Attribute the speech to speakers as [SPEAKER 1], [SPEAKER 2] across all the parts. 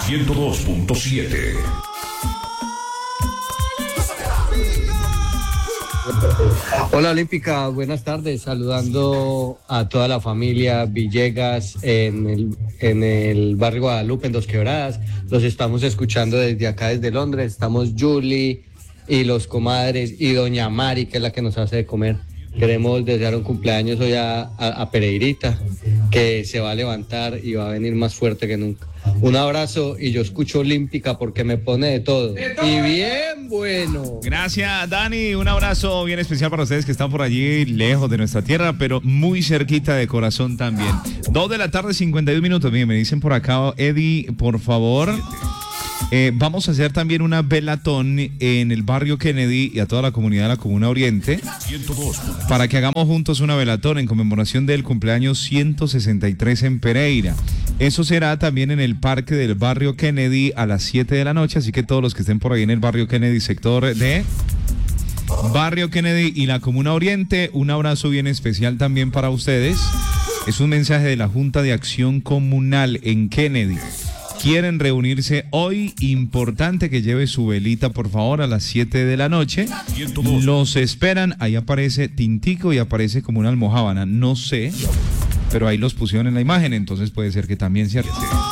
[SPEAKER 1] 102.7.
[SPEAKER 2] Hola Olímpica, buenas tardes, saludando a toda la familia Villegas en el barrio Guadalupe, en Dos Quebradas. Los estamos escuchando desde acá, desde Londres. Estamos Julie y los comadres y doña Mari, que es la que nos hace de comer. Queremos desear un cumpleaños hoy a Pereirita, que se va a levantar y va a venir más fuerte que nunca. Un abrazo, y yo escucho Olímpica porque me pone de todo. Y bien bueno.
[SPEAKER 3] Gracias, Dani. Un abrazo bien especial para ustedes que están por allí, lejos de nuestra tierra, pero muy cerquita de corazón también. 2:51 PM. Bien, me dicen por acá, Eddie, por favor. Vamos a hacer también una velatón en el barrio Kennedy y a toda la comunidad de la Comuna Oriente para que hagamos juntos una velatón en conmemoración del cumpleaños 163 en Pereira. Eso será también en el parque del barrio Kennedy a las 7 de la noche, así que todos los que estén por ahí en el barrio Kennedy, sector de Barrio Kennedy y la Comuna Oriente, un abrazo bien especial también para ustedes. Es un mensaje de la Junta de Acción Comunal en Kennedy. Quieren reunirse hoy, importante que lleve su velita por favor a las 7 de la noche. Los esperan, ahí aparece tintico y aparece como una almojábana, no sé, pero ahí los pusieron en la imagen, entonces puede ser que también sea.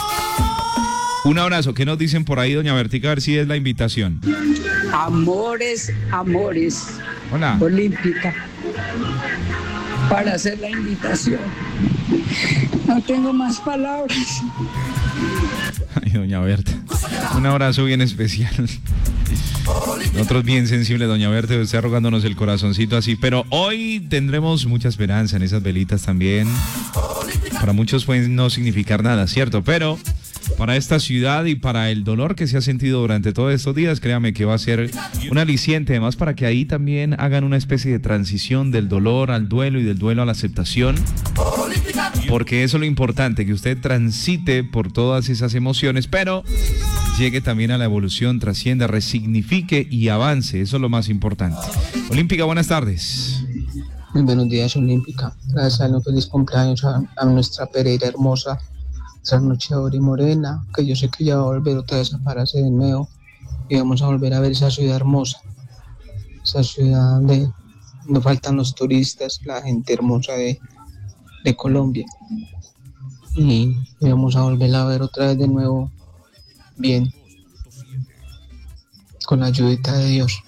[SPEAKER 3] Un abrazo, ¿qué nos dicen por ahí, doña Bertica? A ver si es la invitación.
[SPEAKER 4] Amores,
[SPEAKER 3] hola.
[SPEAKER 4] Olímpica, para hacer la invitación. No tengo más palabras.
[SPEAKER 3] Ay, doña Berta, un abrazo bien especial. Nosotros bien sensibles, doña Berta, usted arrogándonos el corazoncito así, pero hoy tendremos mucha esperanza en esas velitas también. Para muchos pueden no significar nada, ¿cierto? Pero para esta ciudad y para el dolor que se ha sentido durante todos estos días, créame que va a ser un aliciente, además para que ahí también hagan una especie de transición del dolor al duelo y del duelo a la aceptación, porque eso es lo importante, que usted transite por todas esas emociones, pero llegue también a la evolución, trascienda, resignifique y avance, eso es lo más importante. Olímpica, buenas tardes.
[SPEAKER 5] Muy buenos días, Olímpica. Gracias, un feliz cumpleaños a nuestra Pereira hermosa, trasnochadora y morena, que yo sé que ya va a volver otra vez a pararse de nuevo y vamos a volver a ver esa ciudad hermosa, esa ciudad donde no faltan los turistas, la gente hermosa de Colombia, y vamos a volverla a ver otra vez de nuevo bien, con la ayudita de Dios.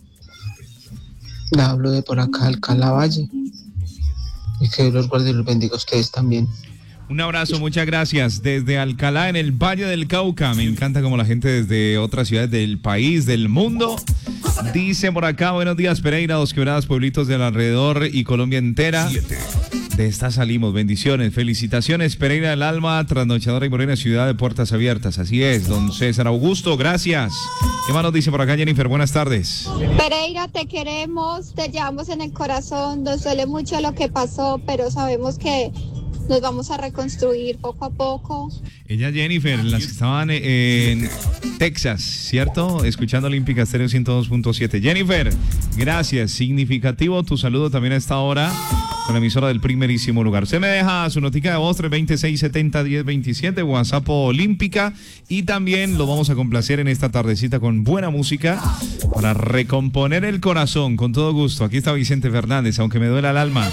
[SPEAKER 5] Le hablo de por acá, Alcalá Valle, y que Dios los guarde y los bendiga a ustedes también.
[SPEAKER 3] Un abrazo, muchas gracias. Desde Alcalá, en el Valle del Cauca. Me encanta como la gente desde otras ciudades del país, del mundo, dice por acá, buenos días Pereira, Dos Quebradas, pueblitos del alrededor y Colombia entera. De esta salimos, bendiciones, felicitaciones, Pereira del Alma, trasnochadora y morena, ciudad de puertas abiertas. Así es, don César Augusto, gracias. ¿Qué más nos dice por acá, Jennifer? Buenas tardes.
[SPEAKER 6] Pereira, te queremos, te llevamos en el corazón, nos duele mucho lo que pasó, pero sabemos que nos vamos a reconstruir poco a poco.
[SPEAKER 3] Ella, Jennifer, las que estaban en Texas, ¿cierto? Escuchando Olímpica Estéreo 102.7. Jennifer, gracias. Significativo tu saludo también a esta hora con la emisora del primerísimo lugar. Se me deja su notica de voz 326-70-1027, WhatsApp Olímpica, y también lo vamos a complacer en esta tardecita con buena música para recomponer el corazón, con todo gusto. Aquí está Vicente Fernández, aunque me duela el alma.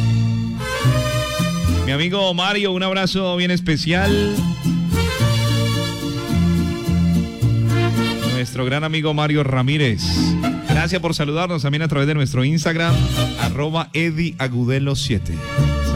[SPEAKER 3] Mi amigo Mario, un abrazo bien especial. Nuestro gran amigo Mario Ramírez. Gracias por saludarnos también a través de nuestro Instagram, @EddieAgudelo7.